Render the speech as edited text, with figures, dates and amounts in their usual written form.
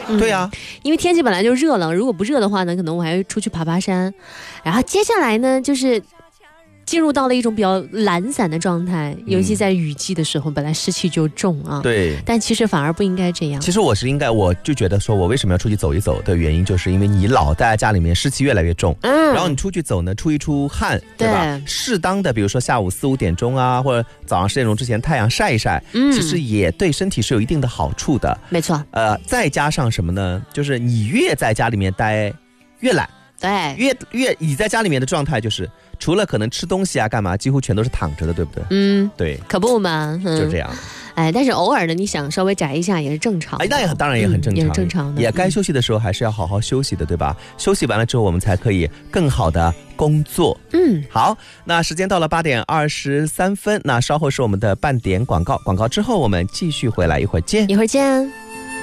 对啊， 因为天气本来就热了，如果不热的话呢，可能我还会出去爬爬山。然后接下来呢，就是进入到了一种比较懒散的状态，尤其在雨季的时候，本来湿气就重啊。 对， 但其实反而不应该这样。 其实我就觉得说，我为什么要出去走一走的原因，就是因为你老待在家里面，湿气越来越重，然后你出去走呢，出一出汗，对吧？适当的，比如说下午4、5点钟啊，或者早上10点钟之前，太阳晒一晒，其实也对身体是有一定的好处的。 没错。 再加上什么呢？就是你越在家里面待，越懒。 对， 越你在家里面的状态就是，除了可能吃东西啊干嘛，几乎全都是躺着的，对不对？对， 可不嘛， 就这样。 但是偶尔呢，你想稍微宅一下也是正常的。 那当然也很正常， 也是正常的。 也该休息的时候还是要好好休息的，对吧？休息完了之后，我们才可以更好的工作。好，那时间到了8点23分，那稍后是我们的半点广告，广告之后我们继续回来，一会儿见。